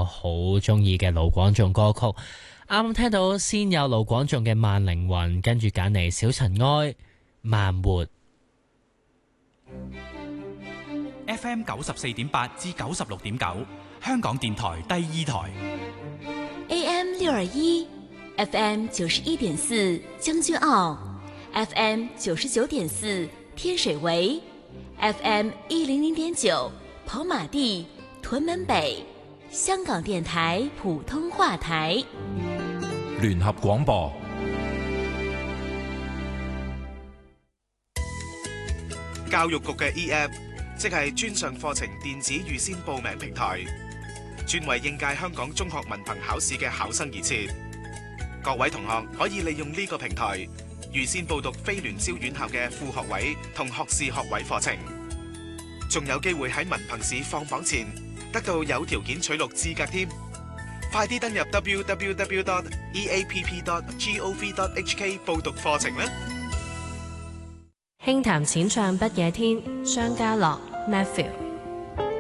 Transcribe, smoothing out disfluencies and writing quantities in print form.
好中意嘅盧廣仲歌曲。啱啱聽到先有盧廣仲嘅《慢靈魂》，跟住揀嚟小塵埃《慢活》。 FM 94.8至96.9，香港電台第二台。 AM 621 FM 91.4將軍澳 FM 99.4天水圍 FM 100.9跑馬地屯門北，香港電台普通話台。 聯合廣播。 教育局嘅 eApp， 即係專上課程電子預先報名平台，專為應屆香港中學文憑考試嘅考生而設。各位同學可以利用呢個平台預先報讀非聯招院校嘅副學位同學士學位課程，仲有機會喺文憑試放榜前得到有條件取錄資格添。快啲登入 www.eapp.gov.hk 報讀課程啦！ 輕談淺唱不夜天，張家樂 Matthew。